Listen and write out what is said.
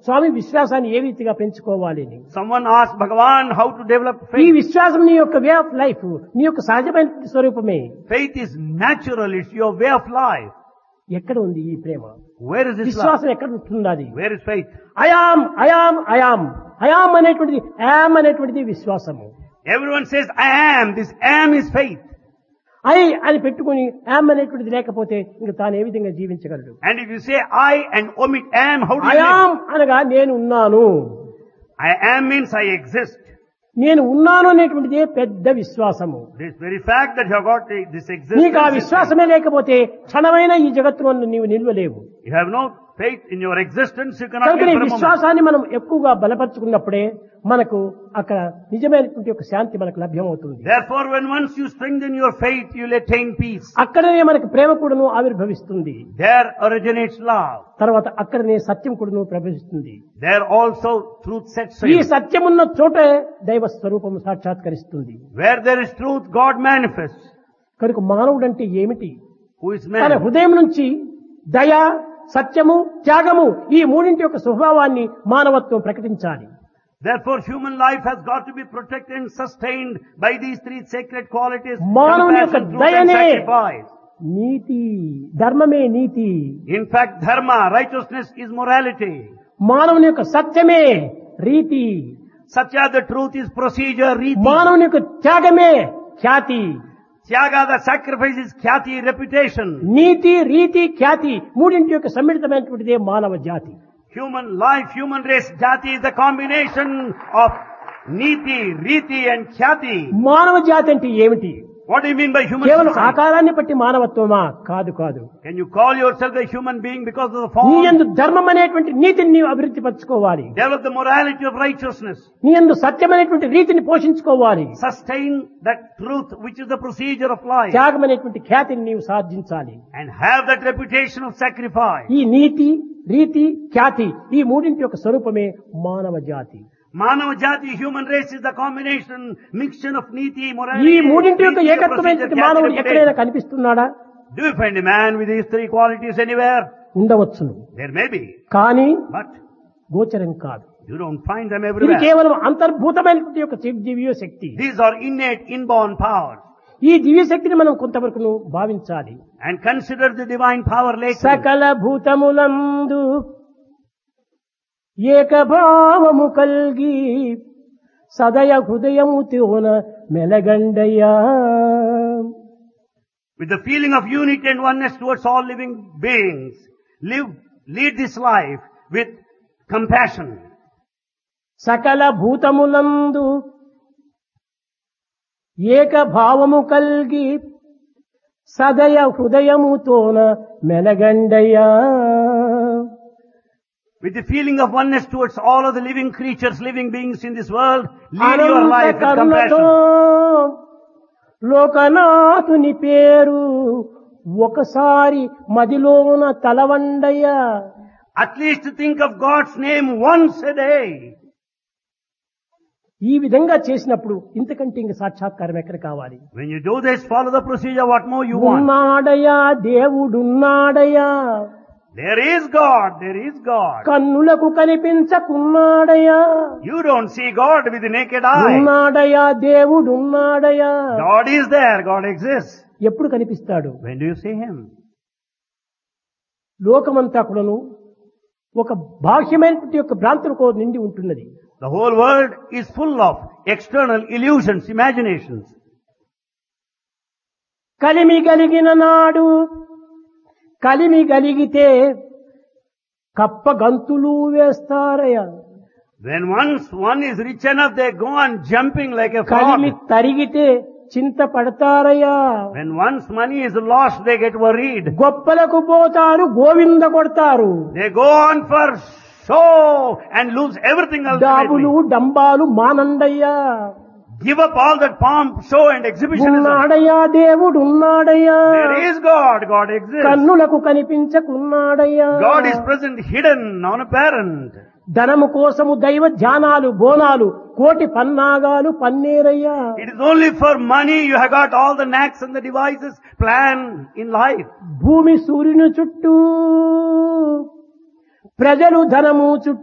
స్వామి విశ్వాసాన్ని ఏ రీతిగా పెంచుకోవాలి అని. Someone asked Bhagavan how to develop ఈ faith. విశ్వాసం నీ యొక్క వే ఆఫ్ లైఫ్, నీ యొక్క సహజమైన స్వరూపమే. Faith is natural, it's your way of life. ఎక్కడ ఉంది ఈ ప్రేమ? Where is this love? విశ్వాసం ఎక్కడ ఉంటున్నది? Where is faith? I am I am I am I am అనేటువంటిది, యామ్ అనేటువంటిది విశ్వాసము. Everyone says I am. This am is faith. I అని పెట్టుకుని యామ్ అనేటువంటిది లేకపోతే ఇంకా తాను ఏ విధంగా జీవించగలడు? And if you say I and omit am, how do you I am live? అనగా నేను ఉన్నాను. I am means I exist. నేను ఉన్నాను అనేటువంటిది పెద్ద విశ్వాసము. This very fact that you have got this existence. నీకు ఆ is faith. విశ్వాసమే లేకపోతే క్షణమైన ఈ జగత్తులో నీవు నిల్వలేవు. You have no faith in your existence, you cannot కనుక live ఈ for a moment. విశ్వాసాన్ని మనం ఎక్కువగా బలపరుచుకున్నప్పుడే మనకు అక్కడ నిజమైనటువంటి ఒక శాంతి మనకు లభ్యమవుతుంది. Therefore, when once you strengthen your faith, you will attain peace. అక్కడనే మనకు ప్రేమ కూడాను ఆవిర్భవిస్తుంది. There originates love. తర్వాత అక్కడనే సత్యం కూడాను ప్రవేశిస్తుంది. There also truth sets ఈ in. సత్యమున్న చోటే దైవ స్వరూపము సాక్షాత్కరిస్తుంది. Where there is truth, God manifests. కనుక మానవుడంటే ఏమిటి? Who is తన man? హృదయం నుంచి దయ, సత్యము, త్యాగము ఈ మూడింటి యొక్క స్వభావాన్ని మానవత్వం ప్రకటించాలి. Therefore, human life has got to be protected and sustained by these three sacred qualities: మానవుని యొక్క compassion, truth, and దయనే sacrifice. నీతి, ధర్మమే నీతి. In fact, dharma, righteousness, is morality. మానవుని యొక్క సత్యమే రీతి. Satya, the truth, is procedure, riti. మానవుని యొక్క త్యాగమే ఖ్యాతి. Tyaga, the sacrifice, is khyati, reputation. నీతి, రీతి, ఖ్యాతి మూడింటి యొక్క సమ్మిళితమైనటువంటిదే మానవ జాతి. Human life, human race, jati is the combination of niti, riti and khyati. మానవ జాతి అంటే ఏమిటి? What do you mean by human కేవలం society? ఆకారాన్ని బట్టి మానవత్వమా? కాదు కాదు. Can you call yourself a human being because of the నీ form? యందు ధర్మం అనేటువంటి నీతిని నీవు అభివృద్ధి పరచుకోవాలి. Develop the morality of righteousness. నీ యందు సత్యమైనటువంటి రీతిని పోషించుకోవాలి. Sustain that truth which is the procedure of life. త్యాగం అనేటువంటి ఖ్యాతిని నీవు సాధించాలి. And have that reputation of sacrifice. ఈ నీతి, రీతి, ఖ్యాతి ఈ మూడింటి యొక్క స్వరూపమే మానవ జాతి. Manava jati, human race, is the combination, mixture of niti, ఈ morality, మూడింటి యొక్క riti, the ఏకత్వమైనటువంటి procedure, మానవుడు khyati, ఎక్కడైనా reputation. కనిపిస్తున్నాడా? Do you find a man with these three qualities anywhere? ఉండవచ్చును, There may be, కానీ but గోచరం కాదు. you don't find them ఇది everywhere. కేవలం అంతర్భూతమైనటువంటి యొక్క దివ్య శక్తి. These are innate, inborn powers. ఈ దివ్య శక్తిని మనం కొంతవరకు భావించాలి. And consider the divine power later. సకల భూతములందు ఏకభావము కల్గి సదయ హృదయముతోన మెలగండయ్యా. With the feeling of unity and oneness towards all living beings, lead this life with compassion. సకల భూతములందు ఏకభావము కల్గి సదయ హృదయముతోన మెలగండయ్యా. With the feeling of oneness towards all of the living creatures, living beings in this world, lead your life with కరుణతో compassion. లోకనాథుని పేరు ఒకసారి మదిలోన తలవండయ్యా. At least think of God's name once a day. ఈ విధంగా చేసినప్పుడు ఇంతకంటే ఇంక సాక్షాత్కారం ఎక్కడ కావాలి? When you do this, follow the procedure, what more you want? ఉన్నాడయా దేవుడున్నాడయా, There is God, there is God. కన్నులకు కనిపించకున్నాడయా. You don't see God with the naked eye. ఉన్నాడయా దేవుడున్నాడయా. God is there, God exists. ఎప్పుడు కనిపిస్తాడు? When do you see Him? లోకమంతా కూడాను ఒక బాహ్యమైనటువంటి యొక్క భ్రాంతులకు నిండి ఉంటున్నది. The whole world is full of external illusions, imaginations. కలిమి కలిగిన నాడు కలిమి కలిగితే కప్ప గంతులు వేస్తారయ్యా. When once one is rich enough, they go on jumping like a Kalimi frog. తరిగితే చింత పడతారయ్యా. When once money is lost, they get worried. గొప్పలకు పోతారు, గోవింద కొడతారు. They go on for show and lose everything డాబులు ultimately. డంబాలు మానండయ్యా. Give up all that pomp, show and exhibitionism. ఉన్నాడయ్యా దేవుడున్నాడయ్యా. There is God, God exists. కన్నులకు కనిపించకున్నాడయ్యా. God is present, hidden, non-apparent. ధనము కోసము దైవ ధ్యానాలు బోనాలు కోటి పన్నాగాలు పన్నీరయ్యా. It is only for money you have got all the knacks and the devices planned in life. భూమి సూర్యుని చుట్టూ ప్రజలు ధనము చుట్టూ